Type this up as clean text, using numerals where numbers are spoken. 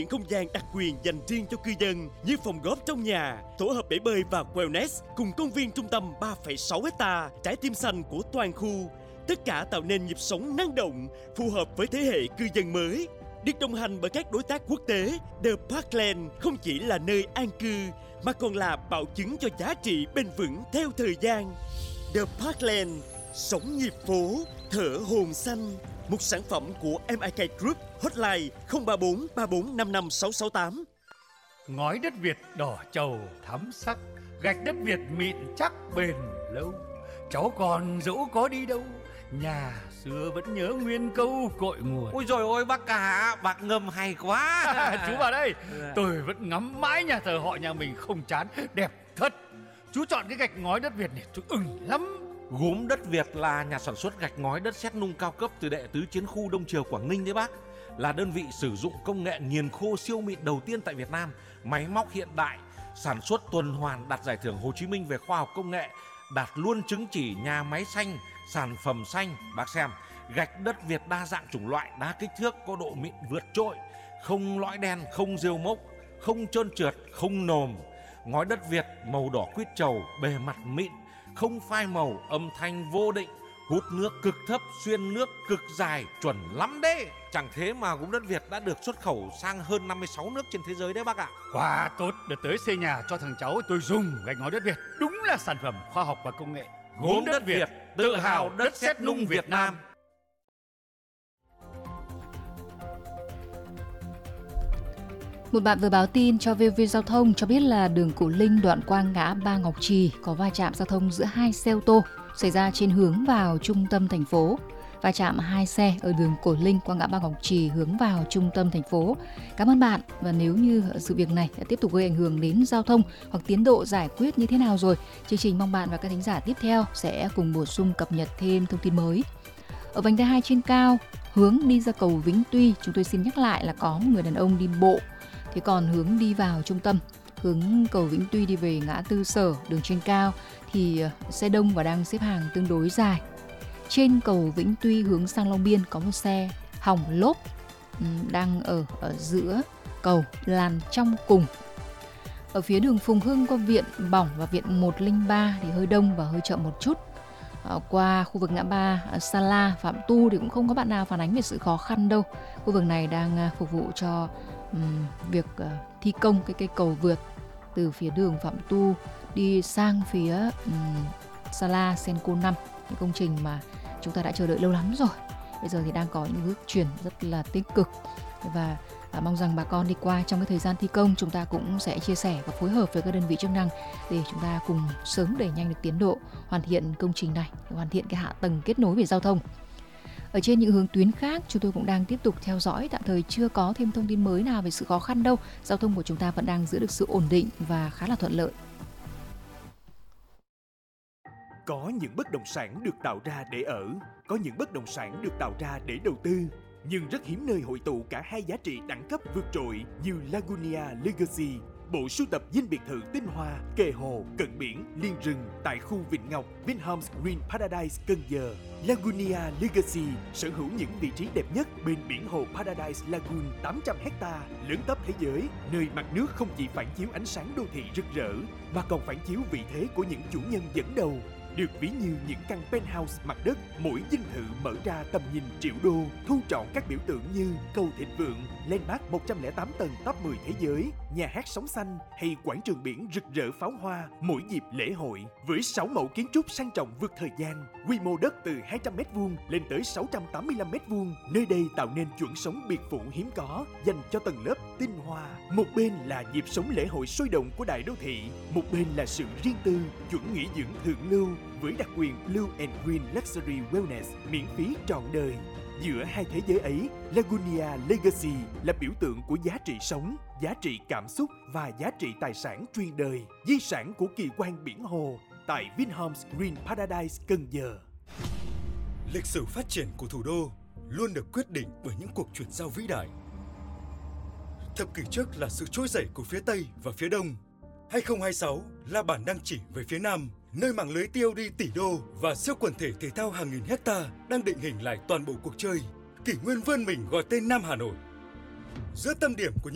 Những không gian đặc quyền dành riêng cho cư dân như phòng góp trong nhà, tổ hợp bể bơi và wellness cùng công viên trung tâm 3,6 ha, trái tim xanh của toàn khu. Tất cả tạo nên nhịp sống năng động, phù hợp với thế hệ cư dân mới. Được đồng hành bởi các đối tác quốc tế, The Parkland không chỉ là nơi an cư mà còn là bảo chứng cho giá trị bền vững theo thời gian. The Parkland, sống nhịp phố, thở hồn xanh. Một sản phẩm của MIK Group, hotline 034 3455 668. Ngói đất Việt đỏ trầu thắm sắc, gạch đất Việt mịn chắc bền lâu. Cháu còn dẫu có đi đâu, nhà xưa vẫn nhớ nguyên câu cội nguồn. Ôi rồi ôi bác cả, bác ngâm hay quá. Chú vào đây, tôi vẫn ngắm mãi nhà thờ họ nhà mình không chán, đẹp thật. Chú chọn cái gạch ngói đất Việt này tôi ưng lắm. Gốm đất Việt là nhà sản xuất gạch ngói đất sét nung cao cấp từ Đệ Tứ Chiến khu Đông Triều Quảng Ninh đấy bác. Là đơn vị sử dụng công nghệ nghiền khô siêu mịn đầu tiên tại Việt Nam, máy móc hiện đại, sản xuất tuần hoàn, đạt giải thưởng Hồ Chí Minh về khoa học công nghệ, đạt luôn chứng chỉ nhà máy xanh, sản phẩm xanh. Bác xem, gạch đất Việt đa dạng chủng loại, đa kích thước, có độ mịn vượt trội, không lõi đen, không rêu mốc, không trơn trượt, không nồm. Ngói đất Việt màu đỏ quýt trầu, bề mặt mịn, không phai màu, âm thanh vô định, hút nước cực thấp, xuyên nước cực dài, chuẩn lắm đấy. Chẳng thế mà gốm đất Việt đã được xuất khẩu sang hơn 56 nước trên thế giới đấy bác ạ. Quá tốt, để tới xây nhà cho thằng cháu tôi dùng gạch ngói đất Việt. Đúng là sản phẩm khoa học và công nghệ. Gốm đất Việt, tự hào đất sét nung Việt Nam. Một bạn vừa báo tin cho VOV Giao thông cho biết là đường Cổ Linh đoạn qua ngã Ba Ngọc Trì có va chạm giao thông giữa hai xe ô tô xảy ra trên hướng vào trung tâm thành phố. Va chạm hai xe ở đường Cổ Linh qua ngã Ba Ngọc Trì hướng vào trung tâm thành phố. Cảm ơn bạn, và nếu như sự việc này tiếp tục gây ảnh hưởng đến giao thông hoặc tiến độ giải quyết như thế nào rồi, chương trình mong bạn và các thính giả tiếp theo sẽ cùng bổ sung cập nhật thêm thông tin mới. Ở vành đai 2 trên cao, hướng đi ra cầu Vĩnh Tuy, chúng tôi xin nhắc lại là có một người đàn ông đi bộ. Thế còn hướng đi vào trung tâm, hướng cầu Vĩnh Tuy đi về ngã tư Sở, đường trên cao thì xe đông và đang xếp hàng tương đối dài. Trên cầu Vĩnh Tuy hướng sang Long Biên có một xe hỏng lốp đang ở giữa cầu, làn trong cùng. Ở phía đường Phùng Hưng qua Viện Bỏng và Viện 103 thì hơi đông và hơi chậm một chút. Qua khu vực ngã ba Sa La, Phạm Tu thì cũng không có bạn nào phản ánh về sự khó khăn đâu. Khu vực này đang phục vụ cho việc thi công cái cây cầu vượt từ phía đường Phạm Tu đi sang phía Sa La Senco 5, cái công trình mà chúng ta đã chờ đợi lâu lắm rồi. Bây giờ thì đang có những bước chuyển rất là tích cực, và mong rằng bà con đi qua trong cái thời gian thi công chúng ta cũng sẽ chia sẻ và phối hợp với các đơn vị chức năng để chúng ta cùng sớm đẩy nhanh được tiến độ hoàn thiện công trình này, hoàn thiện cái hạ tầng kết nối về giao thông. Ở trên những hướng tuyến khác, chúng tôi cũng đang tiếp tục theo dõi, tạm thời chưa có thêm thông tin mới nào về sự khó khăn đâu. Giao thông của chúng ta vẫn đang giữ được sự ổn định và khá là thuận lợi. Có những bất động sản được tạo ra để ở, có những bất động sản được tạo ra để đầu tư. Nhưng rất hiếm nơi hội tụ cả hai giá trị đẳng cấp vượt trội như Lagunia Legacy, bộ sưu tập dinh biệt thự tinh hoa, kề hồ, cận biển, liên rừng tại khu Vịnh Ngọc, Vinhomes Green Paradise Cần Giờ. Lagunia Legacy sở hữu những vị trí đẹp nhất bên biển hồ Paradise Lagoon 800 ha, lớn tấp thế giới, nơi mặt nước không chỉ phản chiếu ánh sáng đô thị rực rỡ, mà còn phản chiếu vị thế của những chủ nhân dẫn đầu. Được ví như những căn penthouse mặt đất, mỗi dinh thự mở ra tầm nhìn triệu đô, thu trọn các biểu tượng như cầu thịnh vượng, landmark 108 tầng top 10 thế giới, nhà hát sóng xanh hay quảng trường biển rực rỡ pháo hoa mỗi dịp lễ hội. Với 6 mẫu kiến trúc sang trọng vượt thời gian, quy mô đất từ 200m2 lên tới 685m2, nơi đây tạo nên chuẩn sống biệt phủ hiếm có dành cho tầng lớp tinh hoa. Một bên là nhịp sống lễ hội sôi động của đại đô thị, một bên là sự riêng tư, chuẩn nghỉ dưỡng thượng lưu với đặc quyền Blue and Green Luxury Wellness miễn phí trọn đời. Giữa hai thế giới ấy, Lagunia Legacy là biểu tượng của giá trị sống, giá trị cảm xúc và giá trị tài sản truyền đời, di sản của kỳ quan biển hồ tại Vinhomes Green Paradise Cần Giờ. Lịch sử phát triển của thủ đô luôn được quyết định bởi những cuộc chuyển giao vĩ đại. Thập kỷ trước là sự trỗi dậy của phía Tây và phía Đông. 2026 là bản đang chỉ về phía Nam, nơi mạng lưới TOD tỷ đô và siêu quần thể thể thao hàng nghìn hecta đang định hình lại toàn bộ cuộc chơi. Kỷ nguyên vươn mình gọi tên Nam Hà Nội. Giữa tâm điểm của